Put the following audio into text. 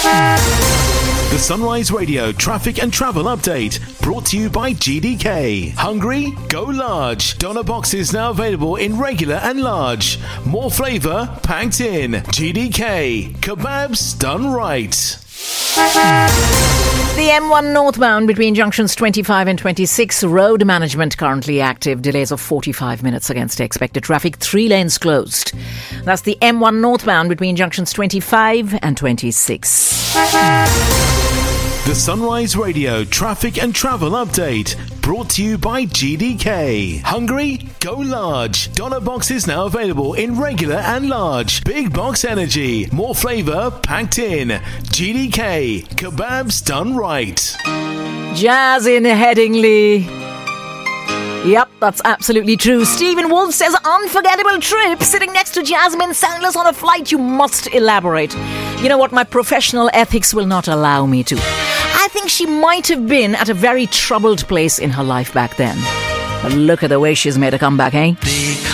The Sunrise Radio traffic and travel update brought to you by GDK. Hungry? Go large. Doner boxes now available in regular and large. More flavour packed in. GDK. Kebabs done right. The M1 northbound between junctions 25 and 26, road management currently active. Delays of 45 minutes against expected traffic. 3 lanes closed. That's the M1 northbound between junctions 25 and 26. The Sunrise Radio traffic and travel update brought to you by GDK. Hungry? Go large. Doner boxes now available in regular and large. Big box energy. More flavour packed in. GDK. Kebabs done right. Jazz in Headingley. Yep, that's absolutely true. Stephen Wolf says, unforgettable trip. Sitting next to Jasmine Sanders on a flight. You must elaborate. You know what? My professional ethics will not allow me to. I think she might have been at a very troubled place in her life back then. But look at the way she's made a comeback, eh?